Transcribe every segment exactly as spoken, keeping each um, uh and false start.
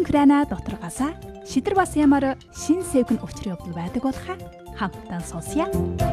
Украина дотроогоосаа шидэр бас ямар шин сэвгэн учрын явдал байдаг болохаа хамтдаа сонсъя.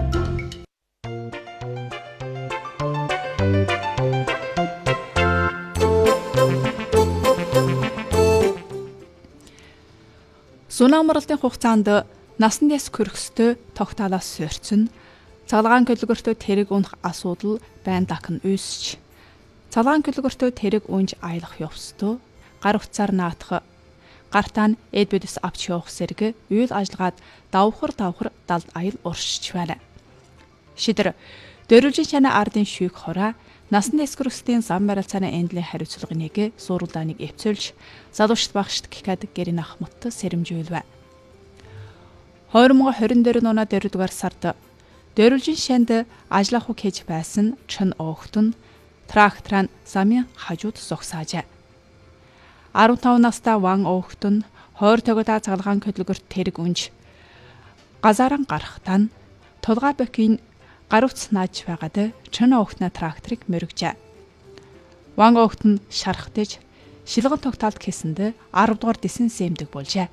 Сүн амралтын хугацаанд насан дэс хөрөхстэй тогтоолоос суурьцсан цаглагаан көлгөртөө тэрэг унах асуудал байн дахин үүсч цаглагаан көлгөртөө тэрэг унж аялах явцдоо гар утсаар наатах гартаа нь эд бүдэс авч явах зэрэг үйл ажиллагаад давхар давхар далд аял уршиж байна. Шидэр дөрвөлжин шана ардын шүйг хораа насан дэс хөрөхсдийн зам барилцааны эндлийн хариуцлагыг зурулдааныг эвцүүлж залуучт багшд гэхэд гэрийн ахмадт сэрэмжүүлвэ. хоёр мың хорин дээр нуна дөрөвдүгээр сард дөрвөлжин шанд ажиллах уу гэж байсан чин оогтон трактор нь замын хажууд зогсаажээ. арван таван настай ван оогтон хойр тогода цаглагаан хөдөлгөрт тэрэг унж газаран гарахтаа нь тулгай бокийн гар утас нааж байгаад чин оогтны тракторыг мөрөгжээ. Ван оогтон шархтаж шилгэн тогтоолт хийсэндээ арав дугаар дэсэн сэмдэг болжээ.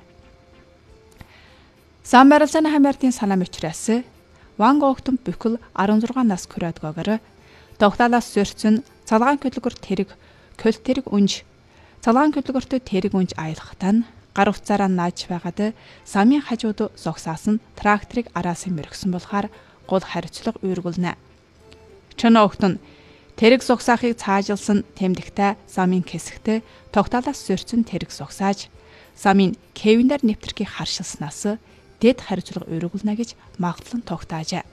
Зам барилцааны хамаартын санаа мөчрөөс ван оогтон бүхэл арван зургаан нас хүрээдгөөр тогтоолоос зөрчсөн цаглагаан хөдөлгөрт тэрэг көл тэрэг унж цаглагаан хөдөлгөртөө тэрэг унж аялахтаа нь гар утсаараа нааж байгаад самын хажууд зогсаасан тракторыг араас нь мөргсөн болохоор гол хариуцлага үүргүүлнэ. Чин оогтон тэрэг зогсаахыг цаажилсан тэмдэгтэй замын хэсэгтээ тогтоолоос зөрчсөн тэрэг зогсааж замын кевинээр нэвтрхийг харшилснаас дэд хариуцлага үүргүүлнэ гэж магадлан тогтоожээ.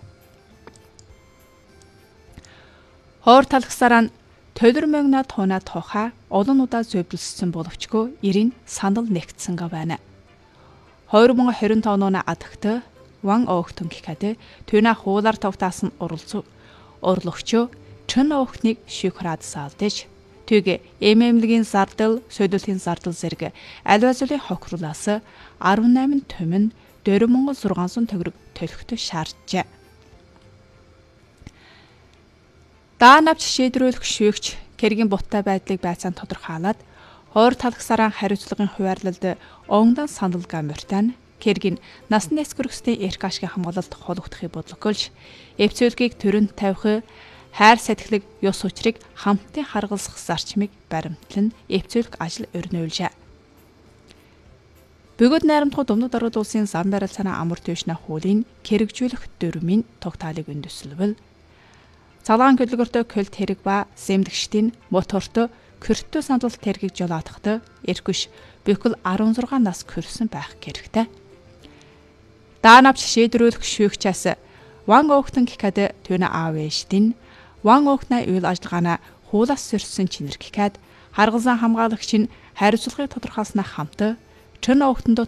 Хоор талхсараа төлөр мөнгнө тоноо тохаа олон удаа зөвлөссөн боловчгүй эрийн санал нэгтсэнгээ байна. хоёр мың хорин таван оны адагт ван оогтон гэхэд түүнэ хуулаар тогтаасан уралц орлогчоо чин оогтныг шүүхраад саалдэж түүг эмэмлэгийн зардал, сөдөлтийн зардал зэрэг аль алзуулын хохирлоос арван найман төмөн дөрвөн мянган зургаан төгрөг төлөхтэй шаарджээ. Даа навч шийдрүүлэх шүүгч кэргийн буттай байдлыг байцаан тодорхойлоод хойр талхсараа хариуцлагын хуваарлалд онгодан санал гамуртаа кэргийн насны эсгэрхсдийн эрх ашигын хамгаалалт холбогдохыг бодлогоолж эвцүүлгийг төрөнд тавих хайр сэтгэлэг ёс учрыг хамтын харгалзах зарчмыг баримтлан эвцүүлэх ажил өрнөөлжээ. Бөгөөд найрамдах Думнууд ороод улсын зам барилцааны амар төвшний хуулийг хэрэгжүүлэх дүрмийн тогтоолыг үндэслэвэл цаглагаан хөдөлгөртөө көлт хэрэг ба сэмдэгчдийн мотортой көртөө сандал тэргийг жолоодоход эрхвш бүхэл арван зургаан нас хүрсэн байх хэрэгтэй. Даа навч шийдрүүлэх шүүгчээс ван оогтон гэхэд түүний аав ээждийн ван оогтны үйл ажиллагаанаа хуулаас сөрсөн чинэр гэхэд харгалзан хамгаалагч нь хариуцлагыг тодорхойлсноо хамт чин оогтонд